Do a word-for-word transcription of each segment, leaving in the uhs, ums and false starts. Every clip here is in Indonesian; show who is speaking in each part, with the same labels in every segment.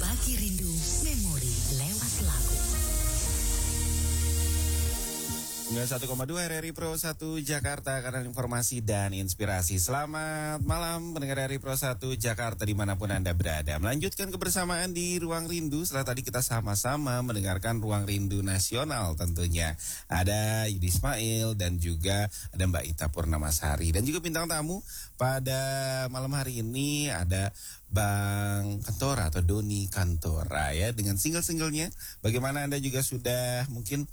Speaker 1: Berbagi rindu memori lewat lagu.
Speaker 2: sembilan puluh satu koma dua R R I Pro satu Jakarta, kanal informasi dan inspirasi. Selamat malam pendengar R R I Pro satu Jakarta dimanapun Anda berada. Melanjutkan kebersamaan di Ruang Rindu. Setelah tadi kita sama-sama mendengarkan Ruang Rindu Nasional tentunya. Ada Yudi Ismail dan juga ada Mbak Ita Purnamasari. Dan juga bintang tamu pada malam hari ini ada Bang Kantora atau Doni Kantora ya, dengan single-singlenya. Bagaimana Anda juga sudah mungkin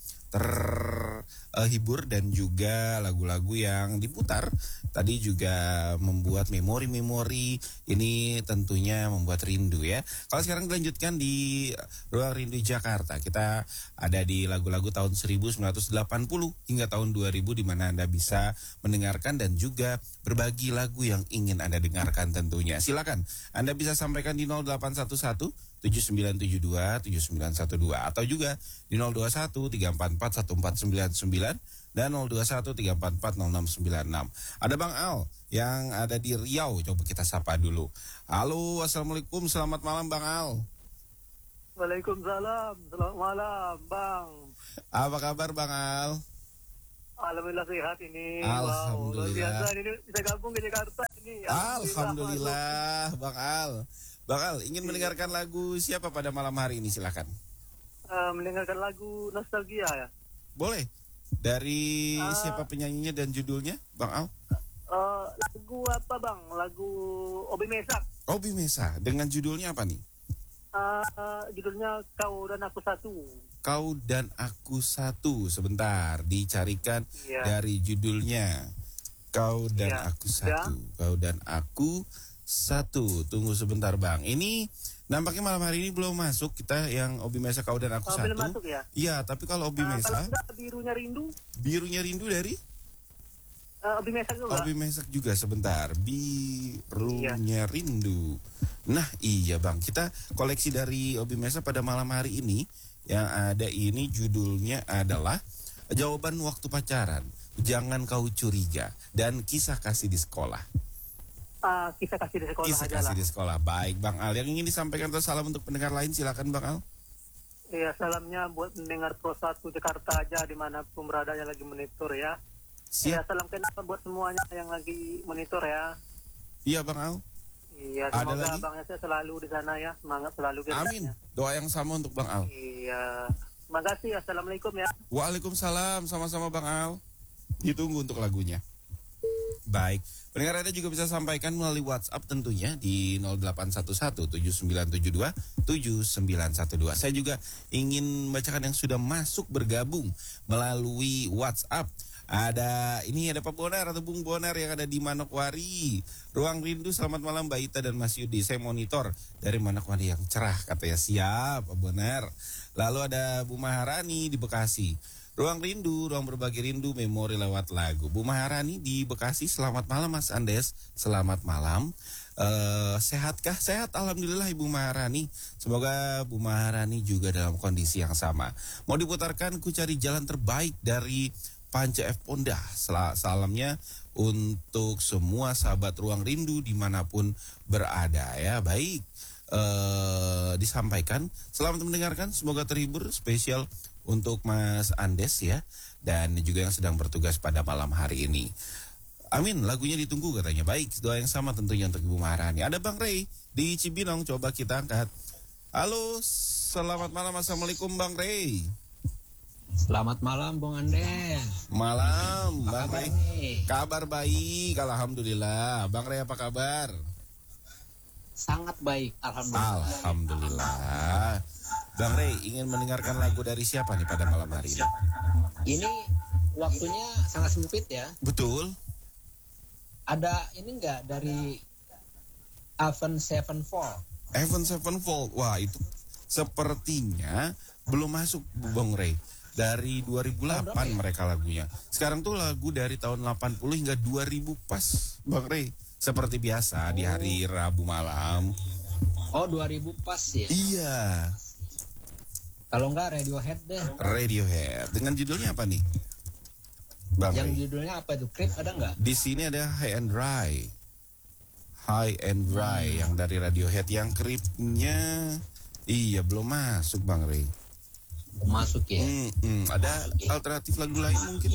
Speaker 2: terhibur uh, dan juga lagu-lagu yang diputar tadi juga membuat memori-memori ini tentunya membuat rindu ya. Kalau sekarang dilanjutkan di Ruang Rindu Jakarta, kita ada di lagu-lagu tahun seribu sembilan ratus delapan puluh hingga tahun dua ribu di mana Anda bisa mendengarkan dan juga berbagi lagu yang ingin Anda dengarkan tentunya. Silakan Anda bisa sampaikan di nol delapan satu satu tujuh sembilan tujuh dua tujuh sembilan satu dua atau juga di nol dua satu tiga empat empat satu empat sembilan sembilan dan nol dua satu tiga empat empat nol enam sembilan enam. Ada Bang Al yang ada di Riau, coba kita sapa dulu. Halo, assalamualaikum, selamat malam Bang Al.
Speaker 3: Waalaikumsalam, selamat malam Bang.
Speaker 2: Apa kabar Bang Al?
Speaker 3: Alhamdulillah sehat ini.
Speaker 2: Alhamdulillah.
Speaker 3: Wow, luar biasa ini bisa gabung ke Jakarta ini.
Speaker 2: Alhamdulillah, Alhamdulillah Bang Al. Bang Al, ingin mendengarkan lagu siapa pada malam hari ini? Silakan.
Speaker 3: Uh, mendengarkan lagu nostalgia ya.
Speaker 2: Boleh. Dari uh, siapa penyanyinya dan judulnya, Bang Al?
Speaker 3: Uh, lagu apa Bang? Lagu Obi Mesak.
Speaker 2: Obi Mesak. Dengan judulnya apa nih?
Speaker 3: Uh, uh, judulnya Kau dan Aku Satu.
Speaker 2: Kau dan Aku Satu. Sebentar, dicarikan yeah. dari judulnya. Kau dan yeah. Aku Satu. Yeah. Kau dan Aku Satu. Tunggu sebentar Bang. Ini nampaknya malam hari ini belum masuk kita yang Obi Mesak Kau dan Aku oh, Satu.
Speaker 3: Belum masuk ya?
Speaker 2: Iya, tapi kalau Obi uh, Mesak.
Speaker 3: Kalau Birunya Rindu.
Speaker 2: Birunya Rindu dari?
Speaker 3: Uh, Obi Mesak juga.
Speaker 2: Obi Mesak juga sebentar. Birunya iya. Rindu. Nah iya Bang, kita koleksi dari Obi Mesak pada malam hari ini. Yang ada ini judulnya adalah Jawaban Waktu Pacaran, Jangan Kau Curiga, dan Kisah Kasih di Sekolah.
Speaker 3: Uh, kisah kasih di sekolah
Speaker 2: Kisah
Speaker 3: aja
Speaker 2: kasih
Speaker 3: lah.
Speaker 2: di sekolah. Baik Bang Al, yang ingin disampaikan atau salam untuk pendengar lain silakan Bang Al.
Speaker 3: Iya, salamnya buat mendengar Pro satu Jakarta aja dimanapun berada yang lagi monitor ya.
Speaker 2: Siap.
Speaker 3: Ya, salam kenal buat semuanya yang lagi monitor ya.
Speaker 2: Iya Bang Al.
Speaker 3: Iya, semoga abangnya saya selalu di sana ya, semangat selalu.
Speaker 2: Amin. Doa yang sama untuk Bang Al.
Speaker 3: Iya, makasih. Assalamualaikum ya.
Speaker 2: Waalaikumsalam, sama-sama Bang Al. Ditunggu untuk lagunya. Baik, pendengar Anda juga bisa sampaikan melalui WhatsApp tentunya di nol delapan satu satu tujuh sembilan tujuh dua tujuh sembilan satu dua. Saya juga ingin membacakan yang sudah masuk bergabung melalui WhatsApp. Ada, ini ada Pak Bonar atau Bung Bonar yang ada di Manokwari. Ruang Rindu, selamat malam Mbak Ita dan Mas Yudi. Saya monitor dari Manokwari yang cerah, katanya. Siap Pak Bonar. Lalu ada Bu Maharani di Bekasi. Ruang Rindu, ruang berbagi rindu, memori lewat lagu. Bu Maharani di Bekasi, selamat malam Mas Andes. Selamat malam. Uh, sehatkah? Sehat, alhamdulillah Ibu Maharani. Semoga Bu Maharani juga dalam kondisi yang sama. Mau diputarkan Ku Cari Jalan Terbaik dari Panca F Ponda. Salamnya untuk semua sahabat Ruang Rindu dimanapun berada ya. Baik, uh, disampaikan. Selamat mendengarkan, semoga terhibur. Spesial untuk Mas Andes ya, dan juga yang sedang bertugas pada malam hari ini. Amin, lagunya ditunggu katanya. Baik, doa yang sama tentunya untuk Ibu Maharani. Ada Bang Rey di Cibinong, coba kita angkat. Halo, selamat malam, assalamualaikum Bang Rey.
Speaker 4: Selamat malam Bung Andes.
Speaker 2: Malam Bang Rey. Kabar baik, alhamdulillah. Bang Rey apa kabar?
Speaker 4: Sangat baik, alhamdulillah.
Speaker 2: Alhamdulillah. Bang Rey ingin mendengarkan lagu dari siapa nih pada malam hari ini?
Speaker 4: Ini waktunya sangat sempit ya.
Speaker 2: Betul.
Speaker 4: Ada ini enggak dari Avenged Sevenfold?
Speaker 2: Avenged Sevenfold, wah itu sepertinya belum masuk Bang Rey. Dari dua ribu delapan oh, mereka lagunya. Sekarang tuh lagu dari tahun delapan puluh hingga dua ribu pas Bang Rey. Seperti biasa oh. di hari Rabu malam.
Speaker 4: Oh dua ribu pas ya?
Speaker 2: Iya.
Speaker 4: Kalau enggak Radiohead deh.
Speaker 2: Radiohead. Dengan judulnya apa nih? Bang
Speaker 4: Yang
Speaker 2: Ray.
Speaker 4: judulnya apa itu? Creep ada enggak?
Speaker 2: Di sini ada High and Dry. High and Dry hmm. yang dari Radiohead. Yang Creepnya Iya, belum masuk Bang Rey.
Speaker 4: Masuk ya.
Speaker 2: Hmm, hmm, ada alternatif lagu lain mungkin?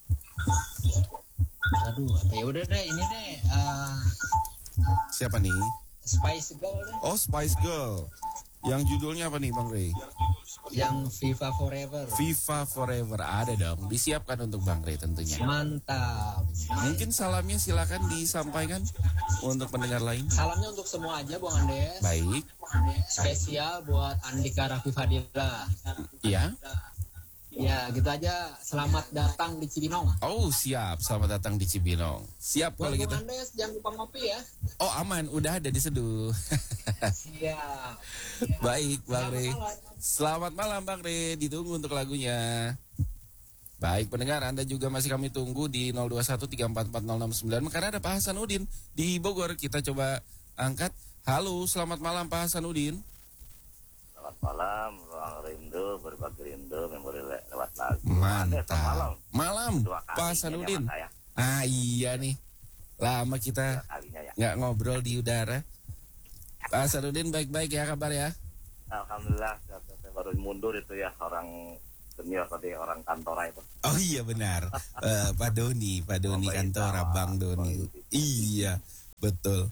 Speaker 4: Aduh, ya udah deh ini deh. eh,
Speaker 2: Siapa nih?
Speaker 4: Spice Girl deh.
Speaker 2: Oh, Spice Girl. Yang judulnya apa nih Bang Rey?
Speaker 4: Yang Viva Forever.
Speaker 2: Viva Forever. Ada dong. Disiapkan untuk Bang Rey tentunya.
Speaker 4: Mantap.
Speaker 2: Mungkin salamnya silakan disampaikan untuk pendengar lain.
Speaker 4: Salamnya untuk semua aja Bang Andes.
Speaker 2: Baik.
Speaker 4: Spesial buat Andika Raffi Fadila.
Speaker 2: Ya.
Speaker 4: Ya gitu aja. Selamat datang di Cibinong.
Speaker 2: Oh, siap. Selamat datang di Cibinong. Siap kalau
Speaker 4: Buat
Speaker 2: gitu.
Speaker 4: Bang Andes jangan lupa ngopi ya.
Speaker 2: Oh, aman. Udah ada di seduh.
Speaker 4: Siap.
Speaker 2: Baik, Bang
Speaker 4: Selamat
Speaker 2: Rey.
Speaker 4: malam.
Speaker 2: Selamat malam Bang Rey. Ditunggu untuk lagunya. Baik pendengar, Anda juga masih kami tunggu di nol dua satu tiga empat empat nol enam sembilan. Karena ada Pak Hasanuddin di Bogor. Kita coba angkat. Halo, selamat malam Pak Hasanuddin.
Speaker 5: Selamat malam, ruang rindu, berbagi rindu, memori le- lewat lagu.
Speaker 2: Mantap.
Speaker 5: Selamat malam.
Speaker 2: Malam,
Speaker 5: Dua
Speaker 2: Pak
Speaker 5: kalinya
Speaker 2: Hasanuddin.
Speaker 5: nih sama saya.
Speaker 2: Ah iya nih, lama
Speaker 5: Dua
Speaker 2: kita
Speaker 5: kalinya ya.
Speaker 2: nggak ngobrol di udara. Pak Hasanuddin baik-baik ya kabar ya?
Speaker 5: Alhamdulillah, saya, saya baru mundur itu ya orang senior tadi, orang kantora itu.
Speaker 2: Oh iya benar, Eh, Pak Doni, Pak Doni
Speaker 5: Bapak
Speaker 2: Kantora,
Speaker 5: Ita,
Speaker 2: Bang Doni.
Speaker 5: Bapak Ita.
Speaker 2: Iya, betul.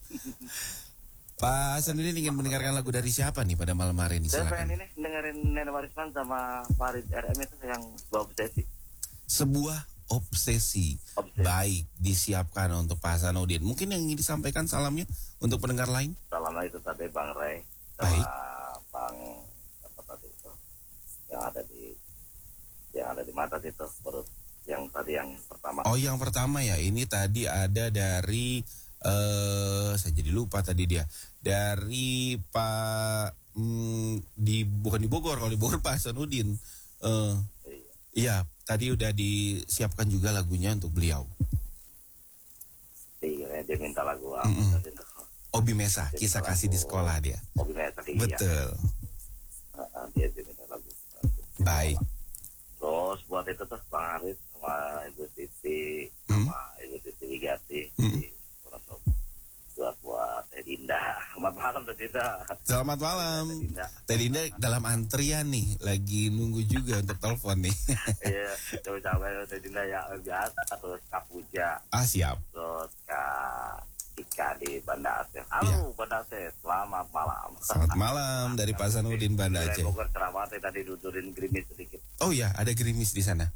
Speaker 2: Pak Hasanuddin ingin mendengarkan lagu dari siapa nih pada malam hari ini?
Speaker 5: Saya
Speaker 2: Silakan.
Speaker 5: pengen ini dengerin Nenek Warisman sama Farid R M itu yang bawa obsesi.
Speaker 2: Sebuah obsesi.
Speaker 5: Obsesi.
Speaker 2: Baik, disiapkan untuk Pak Hasanuddin. Mungkin yang ingin disampaikan salamnya untuk pendengar lain?
Speaker 5: Salamnya itu tadi Bang Ray sama
Speaker 2: Baik.
Speaker 5: Bang apa tadi itu yang ada di yang ada di mata itu perut yang tadi yang pertama.
Speaker 2: Oh, yang pertama ya. Ini tadi ada dari eh saya jadi lupa tadi dia. Dari Pak hmm, di bukan di Bogor, kalau di Bogor Pak Hasanuddin. Eh iya, tadi udah disiapkan juga lagunya untuk beliau.
Speaker 5: Iya, dia minta lagu apa
Speaker 2: Mm-mm.
Speaker 5: tadi itu.
Speaker 2: Obi Mesa, kisah kasih di sekolah dia.
Speaker 5: Mobil saya tadi ya.
Speaker 2: Betul.
Speaker 5: Heeh, dia dia minta lagu.
Speaker 2: Baik.
Speaker 5: Terus buat itu tuh Bang Arif sama Ibu Siti
Speaker 2: Hmm.
Speaker 5: sama Ibu Siti Wigati
Speaker 2: Hmm.
Speaker 5: di Wonosobo. buat buat Teh Dinda. Selamat malam Teh Dinda.
Speaker 2: Selamat malam.
Speaker 5: Teh Dinda.
Speaker 2: Teh Dinda dalam antrian nih, lagi nunggu juga untuk telepon nih.
Speaker 5: Iya, coba coba Teh Dinda ya Egat, terus Kak Puja,
Speaker 2: Ah siap.
Speaker 5: terus Kak Ika di Banda Aceh. Halo Banda Aceh, selamat malam.
Speaker 2: Selamat malam dari Pak Hasanuddin Banda
Speaker 5: Dari
Speaker 2: Aceh.
Speaker 5: Bogor ceramah tadi dudurin gerimis sedikit.
Speaker 2: Oh ya, ada gerimis di sana.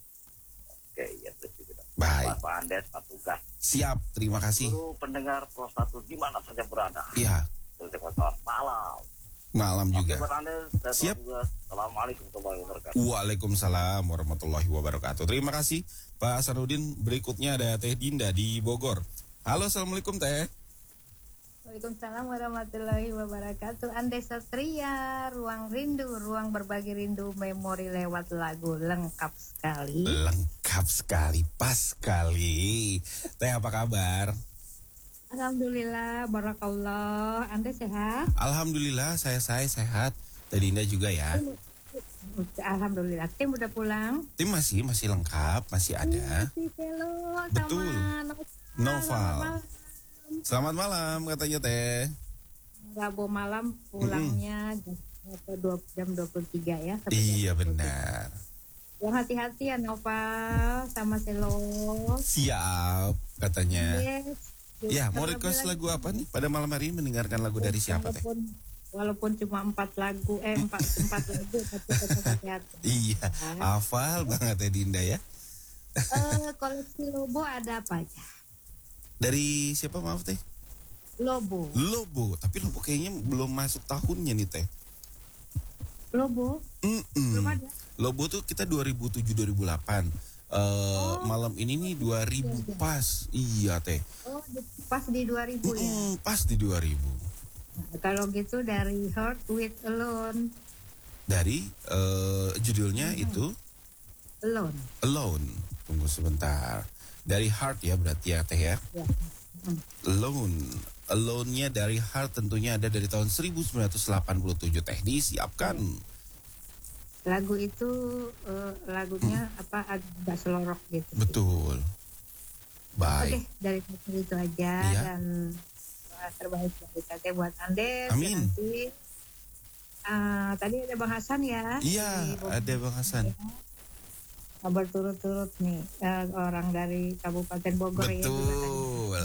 Speaker 5: Oke, ya terus kita.
Speaker 2: Baik.
Speaker 5: Pak Andes, Pak Tugas.
Speaker 2: Siap, terima kasih.
Speaker 5: Seluruh pendengar Pro satu di mana saja berada.
Speaker 2: Iya,
Speaker 5: Terus selamat malam.
Speaker 2: malam
Speaker 5: Oke,
Speaker 2: juga.
Speaker 5: Pak Andes, dan
Speaker 2: Siap.
Speaker 5: Pak Tugas. Assalamualaikum warahmatullahi wabarakatuh.
Speaker 2: Waalaikumsalam warahmatullahi wabarakatuh. Terima kasih Pak Hasanuddin. Berikutnya ada Teh Dinda di Bogor. Halo, assalamualaikum Teh.
Speaker 6: Waalaikumsalam warahmatullahi wabarakatuh. Ande Satria, ruang rindu, ruang berbagi rindu, memori lewat lagu lengkap sekali.
Speaker 2: Lengkap sekali, pas sekali. Teh apa kabar?
Speaker 6: Alhamdulillah, barakallah. Ande sehat?
Speaker 2: Alhamdulillah saya saya sehat. Teh Dinda juga ya.
Speaker 6: Alhamdulillah. Tim udah pulang?
Speaker 2: Tim masih masih lengkap, masih ada.
Speaker 6: Si Velo
Speaker 2: Betul.
Speaker 6: sama Noval.
Speaker 2: Noval.
Speaker 6: Selamat
Speaker 2: Selamat malam katanya Teh.
Speaker 6: Rabu malam pulangnya jam dua- jam dua puluh tiga ya. sampai
Speaker 2: Iya
Speaker 6: jam dua puluh tiga.
Speaker 2: benar.
Speaker 6: Yang hati-hati ya Noval sama Selo.
Speaker 2: Siap katanya.
Speaker 6: Yes.
Speaker 2: Ya, mau
Speaker 6: Kalau
Speaker 2: request
Speaker 6: bilang-
Speaker 2: lagu apa nih? Pada malam hari ini mendengarkan lagu dari siapa Teh?
Speaker 6: walaupun, walaupun cuma empat lagu eh empat empat lagu tapi tetap hati-hati.
Speaker 2: Iya, hafal banget Teh Dinda ya.
Speaker 6: Eh, koleksi Lobo ada apa aja?
Speaker 2: Dari siapa maaf Teh?
Speaker 6: Lobo,
Speaker 2: Lobo, tapi Lobo kayaknya belum masuk tahunnya nih Teh.
Speaker 6: Lobo
Speaker 2: Mm-mm.
Speaker 6: belum ada.
Speaker 2: Lobo tuh kita dua ribu tujuh dua ribu delapan. Eh malam ini nih dua ribu pas. Iya Teh.
Speaker 6: Oh, di- pas di dua ribu ya.
Speaker 2: Mm, pas di dua ribu.
Speaker 6: Nah, kalau gitu dari Heart with Alone,
Speaker 2: Dari eh judulnya itu
Speaker 6: Alone.
Speaker 2: Alone. Tunggu sebentar. Dari Heart ya berarti ya Teh ya.
Speaker 6: Ya.
Speaker 2: Alone. Alone-nya dari Heart tentunya ada dari tahun seribu sembilan ratus delapan puluh tujuh Teh. Disiapkan.
Speaker 6: Lagu itu eh, lagunya apa agak selorok gitu.
Speaker 2: Betul. Baik.
Speaker 6: Oke, dari satu itu aja
Speaker 2: Iya.
Speaker 6: dan doa terbaik dari Kate buat Andes.
Speaker 2: Amin.
Speaker 6: Nanti Ah, tadi ada Bang Hasan ya.
Speaker 2: Iya,
Speaker 6: Di Bogor.
Speaker 2: ada Bang Hasan.
Speaker 6: Berturut-turut nih eh, orang dari Kabupaten Bogor ya. juga tadi.
Speaker 2: Betul.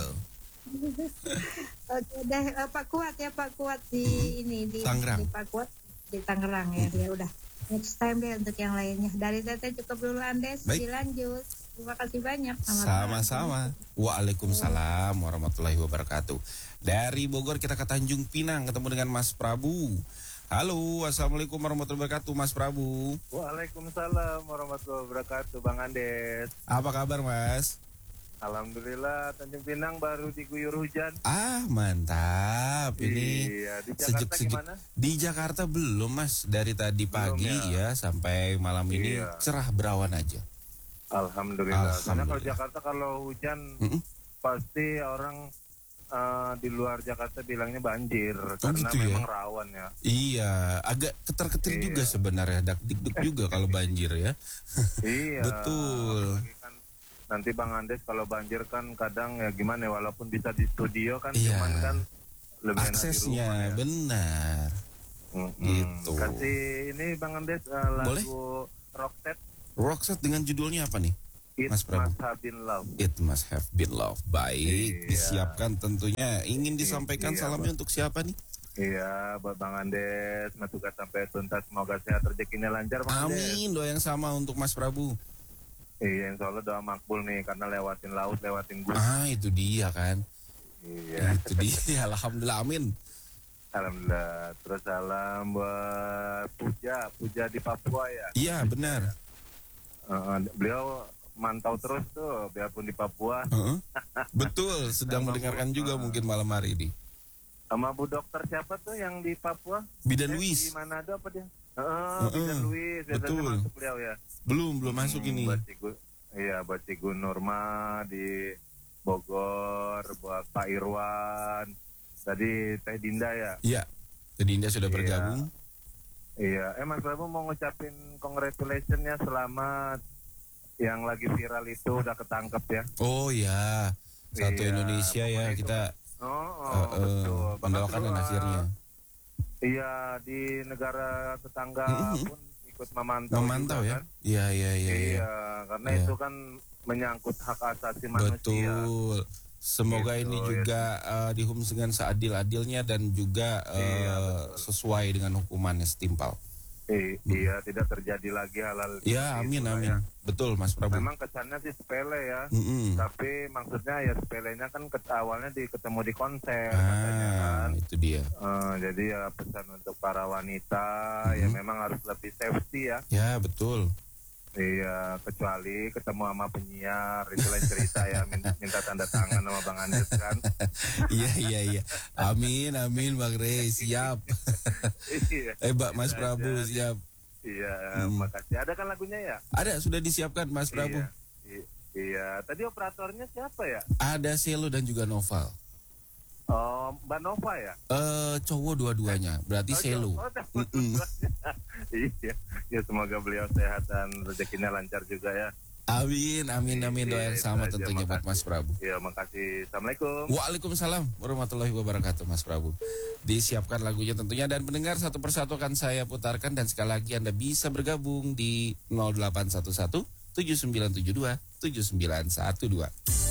Speaker 6: Oke deh, eh, Pak Kuat ya Pak Kuat di ini di,
Speaker 2: Tangerang.
Speaker 6: di Pak Kuat di Tangerang ya. Ya udah. Next time deh untuk yang lainnya. Dari Teteh cukup dulu Andes.
Speaker 2: Baik.
Speaker 6: Dilanjut. Terima kasih banyak. Selamat malam.
Speaker 2: Sama-sama. Waalaikumsalam warahmatullahi wabarakatuh. Dari Bogor kita ke Tanjung Pinang ketemu dengan Mas Prabu. Halo, assalamualaikum warahmatullahi wabarakatuh, Mas Prabu.
Speaker 7: Waalaikumsalam warahmatullahi wabarakatuh, Bang Andes.
Speaker 2: Apa kabar, Mas?
Speaker 7: Alhamdulillah, Tanjung Pinang baru diguyur hujan.
Speaker 2: Ah, mantap. Ini
Speaker 7: Iya, di Jakarta
Speaker 2: sejuk-sejuk.
Speaker 7: gimana?
Speaker 2: Di Jakarta belum, Mas. Dari tadi pagi
Speaker 7: ya.
Speaker 2: ya sampai malam ini
Speaker 7: Iya.
Speaker 2: cerah berawan aja.
Speaker 7: Alhamdulillah. Karena kalau
Speaker 2: Alhamdulillah.
Speaker 7: Jakarta kalau hujan
Speaker 2: Mm-mm.
Speaker 7: pasti orang eh, di luar Jakarta bilangnya banjir karena
Speaker 2: gitu ya?
Speaker 7: memang rawan ya.
Speaker 2: Iya, agak keter-keter
Speaker 7: Iya.
Speaker 2: juga sebenarnya, dak dikduk juga kalau banjir ya.
Speaker 7: Iya.
Speaker 2: Betul.
Speaker 7: Apalagi kan nanti Bang Andes kalau banjir kan kadang ya gimana ya, walaupun bisa di studio kan
Speaker 2: Iya.
Speaker 7: cuman kan lebih enak di
Speaker 2: Aksesnya
Speaker 7: rumah ya.
Speaker 2: benar.
Speaker 7: Mm-mm.
Speaker 2: Gitu.
Speaker 7: Kasih ini Bang Andes eh, lagu
Speaker 2: Boleh.
Speaker 7: Rockset
Speaker 2: Rockset dengan judulnya apa nih?
Speaker 7: It
Speaker 2: Mas Prabu.
Speaker 7: Must Have Been Love.
Speaker 2: It Must Have Been Love. Baik,
Speaker 7: Iya.
Speaker 2: disiapkan tentunya. Ingin disampaikan
Speaker 7: Iya,
Speaker 2: salamnya untuk siapa nih?
Speaker 7: Iya, buat Bang Andes, semoga sampai tuntas, semoga sehat, rezekinya lancar Bang Andes.
Speaker 2: Amin, doa yang sama untuk Mas Prabu.
Speaker 7: Iya, insya Allah doa makbul nih, karena lewatin laut, lewatin gunung.
Speaker 2: Ah, itu dia kan.
Speaker 7: Iya,
Speaker 2: Itu dia. Alhamdulillah, amin.
Speaker 7: alhamdulillah. Terus salam buat Puja, Puja di Papua ya.
Speaker 2: Iya, benar.
Speaker 7: Uh, beliau mantau terus tuh, biarpun di Papua.
Speaker 2: Heeh. Betul, sedang
Speaker 7: Sama
Speaker 2: mendengarkan
Speaker 7: Bu-
Speaker 2: juga
Speaker 7: ah.
Speaker 2: mungkin malam hari ini.
Speaker 7: Sama Bu Dokter siapa tuh yang di Papua?
Speaker 2: Bidan
Speaker 7: Eh,
Speaker 2: Luis.
Speaker 7: Di Manado apa dia? Heeh,
Speaker 2: Heeh,
Speaker 7: Bidan Luis, biasanya
Speaker 2: betul.
Speaker 7: masuk beliau ya.
Speaker 2: Belum, belum masuk
Speaker 7: Hmm,
Speaker 2: ini.
Speaker 7: Buat Cigu, iya, buat Cigu Nurma di Bogor, buat Pak Irwan, tadi Teh Dinda ya.
Speaker 2: Iya. Jadi Indah sudah
Speaker 7: Iya.
Speaker 2: bergabung.
Speaker 7: Iya, eh Mas Prabu mau ngucapin congratulations ya, selamat yang lagi viral itu udah ketangkep ya.
Speaker 2: Oh ya, satu
Speaker 7: Iya,
Speaker 2: Indonesia ya
Speaker 7: pokoknya itu
Speaker 2: kita
Speaker 7: Oh, oh
Speaker 2: eh, eh,
Speaker 7: betul. Bahkan
Speaker 2: mendoakan dan
Speaker 7: dulu,
Speaker 2: akhirnya
Speaker 7: eh, Iya, di negara tetangga
Speaker 2: Mm-mm.
Speaker 7: pun ikut memantau,
Speaker 2: memantau
Speaker 7: juga,
Speaker 2: ya.
Speaker 7: kan?
Speaker 2: Iya iya iya.
Speaker 7: Iya,
Speaker 2: iya.
Speaker 7: karena
Speaker 2: Iya.
Speaker 7: itu kan menyangkut hak asasi manusia.
Speaker 2: Betul. Semoga
Speaker 7: Gitu,
Speaker 2: ini
Speaker 7: ya.
Speaker 2: juga eh, dihukum dengan seadil-adilnya dan juga eh,
Speaker 7: Iya, betul.
Speaker 2: sesuai dengan hukumannya setimpal.
Speaker 7: I- iya, tidak terjadi lagi hal-hal
Speaker 2: Ya,
Speaker 7: seperti
Speaker 2: amin
Speaker 7: itulah
Speaker 2: amin.
Speaker 7: ya.
Speaker 2: Betul, Mas Prabu.
Speaker 7: Memang kesannya sih sepele ya,
Speaker 2: Mm-mm.
Speaker 7: tapi maksudnya ya sepelenya kan ket- awalnya di, ketemu di konser katanya
Speaker 2: Ah,
Speaker 7: kan.
Speaker 2: itu dia.
Speaker 7: Eh, jadi ya pesan untuk para wanita
Speaker 2: Mhm.
Speaker 7: ya memang harus lebih safety ya.
Speaker 2: Ya, betul.
Speaker 7: Iya, kecuali ketemu sama penyiar itu lain cerita ya, minta, minta tanda tangan sama Bang Andes kan.
Speaker 2: Iya iya iya. Amin amin Bang Rey, siap.
Speaker 7: Iya.
Speaker 2: Eh, Mbak Mas
Speaker 7: Iya,
Speaker 2: Prabu
Speaker 7: iya.
Speaker 2: siap.
Speaker 7: Iya,
Speaker 2: Hmm.
Speaker 7: makasih. Ada kan lagunya ya?
Speaker 2: Ada sudah disiapkan Mas Prabu.
Speaker 7: Iya. I- Iya, tadi operatornya siapa ya?
Speaker 2: Ada Selo dan juga Noval.
Speaker 7: Oh, Mbak Nova ya?
Speaker 2: Eh cowok dua-duanya, berarti
Speaker 7: Oh,
Speaker 2: Selo.
Speaker 7: oh,
Speaker 2: Mm-mm.
Speaker 7: Iya, ya semoga beliau sehat dan rezekinya lancar juga ya.
Speaker 2: Amin, amin, amin. Doa yang
Speaker 7: Iya,
Speaker 2: sama
Speaker 7: itu aja,
Speaker 2: tentunya buat
Speaker 7: makasih.
Speaker 2: Mas Prabu.
Speaker 7: Iya, makasih. Assalamualaikum.
Speaker 2: Waalaikumsalam warahmatullahi wabarakatuh Mas Prabu. Disiapkan lagunya tentunya dan pendengar satu persatu akan saya putarkan dan sekali lagi Anda bisa bergabung di nol delapan satu satu tujuh sembilan tujuh dua tujuh sembilan satu dua.